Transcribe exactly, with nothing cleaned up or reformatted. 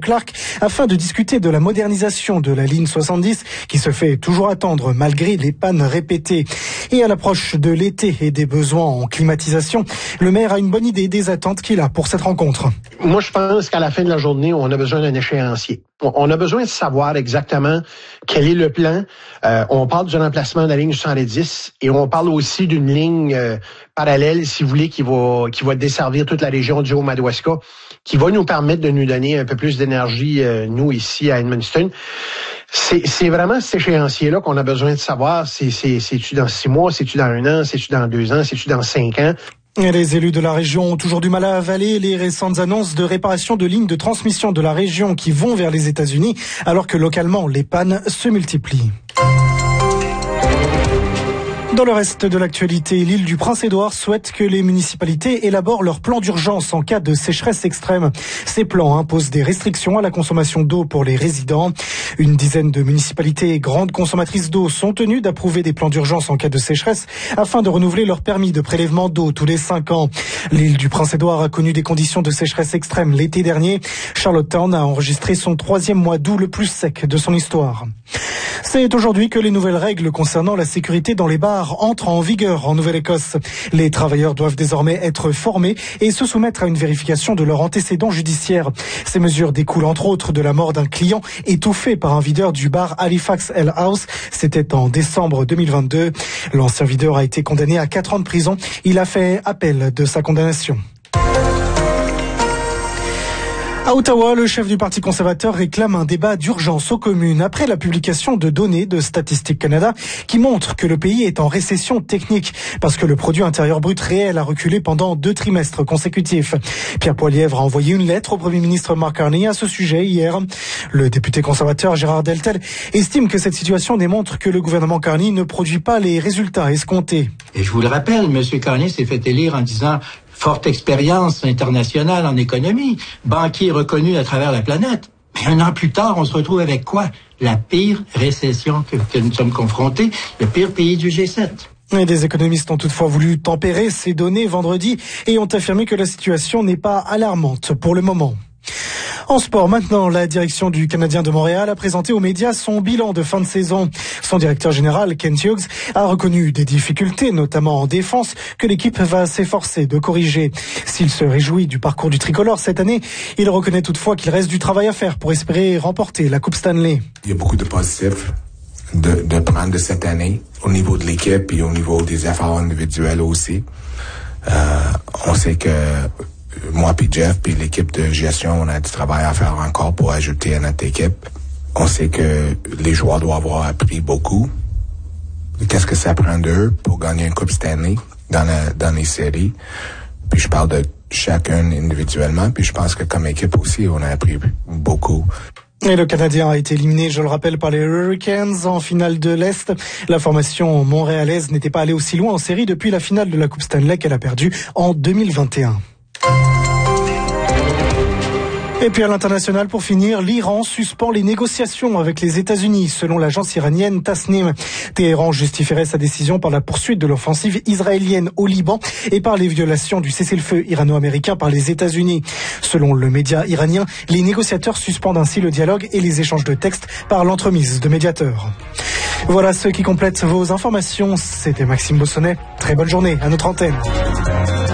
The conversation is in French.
Clark afin de discuter de la modernisation de la ligne soixante-dix qui se fait toujours attendre malgré les pannes répétées. Et à l'approche de l'été et des besoins en climatisation, le maire a une bonne idée des attentes qu'il a pour cette rencontre. Moi, je pense qu'à la fin de la journée, on a besoin d'un échéancier. On a besoin de savoir exactement quel est le plan. Euh, on parle du remplacement de la ligne soixante-dix et on parle aussi d'une ligne euh, parallèle, si vous voulez, qui va qui va desservir toute la région du Haut-Madawaska, qui va nous permettre de nous donner un peu plus d'énergie, euh, nous, ici à Edmundston. C'est, c'est vraiment cet échéancier-là qu'on a besoin de savoir. C'est, c'est, c'est-tu dans six mois, c'est-tu dans un an, c'est-tu dans deux ans, c'est-tu dans cinq ans? Et les élus de la région ont toujours du mal à avaler les récentes annonces de réparation de lignes de transmission de la région qui vont vers les États-Unis, alors que localement, les pannes se multiplient. Dans le reste de l'actualité, l'île du Prince-Édouard souhaite que les municipalités élaborent leur plan d'urgence en cas de sécheresse extrême. Ces plans imposent des restrictions à la consommation d'eau pour les résidents. Une dizaine de municipalités grandes consommatrices d'eau sont tenues d'approuver des plans d'urgence en cas de sécheresse afin de renouveler leur permis de prélèvement d'eau tous les cinq ans. L'île du Prince-Édouard a connu des conditions de sécheresse extrême l'été dernier. Charlottetown a enregistré son troisième mois d'août le plus sec de son histoire. C'est aujourd'hui que les nouvelles règles concernant la sécurité dans les bars entrent en vigueur en Nouvelle-Écosse. Les travailleurs doivent désormais être formés et se soumettre à une vérification de leurs antécédents judiciaires. Ces mesures découlent entre autres de la mort d'un client étouffé par un videur du bar Halifax Ale House. C'était en décembre deux mille vingt-deux. L'ancien videur a été condamné à quatre ans de prison. Il a fait appel de sa condamnation. À Ottawa, le chef du Parti conservateur réclame un débat d'urgence aux communes après la publication de données de Statistique Canada qui montrent que le pays est en récession technique parce que le produit intérieur brut réel a reculé pendant deux trimestres consécutifs. Pierre Poilievre a envoyé une lettre au Premier ministre Mark Carney à ce sujet hier. Le député conservateur Gérard Deltel estime que cette situation démontre que le gouvernement Carney ne produit pas les résultats escomptés. Et je vous le rappelle, M. Carney s'est fait élire en disant forte expérience internationale en économie, banquier reconnu à travers la planète. Mais un an plus tard, on se retrouve avec quoi? La pire récession que, que nous sommes confrontés, le pire pays du G sept. Et des économistes ont toutefois voulu tempérer ces données vendredi et ont affirmé que la situation n'est pas alarmante pour le moment. En sport, maintenant, la direction du Canadien de Montréal a présenté aux médias son bilan de fin de saison. Son directeur général, Kent Hughes, a reconnu des difficultés, notamment en défense, que l'équipe va s'efforcer de corriger. S'il se réjouit du parcours du tricolore cette année, il reconnaît toutefois qu'il reste du travail à faire pour espérer remporter la Coupe Stanley. Il y a beaucoup de positifs de, de prendre de cette année, au niveau de l'équipe et au niveau des efforts individuels aussi. Euh, on sait que moi puis Jeff puis l'équipe de gestion, on a du travail à faire encore pour ajouter à notre équipe. On sait que les joueurs doivent avoir appris beaucoup. Qu'est-ce que ça prend d'eux pour gagner une Coupe Stanley dans, la, dans les séries. Puis je parle de chacun individuellement. Puis je pense que comme équipe aussi, on a appris beaucoup. Et le Canadien a été éliminé, je le rappelle, par les Hurricanes en finale de l'Est. La formation montréalaise n'était pas allée aussi loin en série depuis la finale de la Coupe Stanley qu'elle a perdue en deux mille vingt et un. Et puis à l'international, pour finir, l'Iran suspend les négociations avec les États-Unis, selon l'agence iranienne Tasnim. Téhéran justifierait sa décision par la poursuite de l'offensive israélienne au Liban et par les violations du cessez-le-feu irano-américain par les États-Unis. Selon le média iranien, les négociateurs suspendent ainsi le dialogue et les échanges de textes par l'entremise de médiateurs. Voilà ce qui complète vos informations. C'était Maxime Bossonnet. Très bonne journée à notre antenne.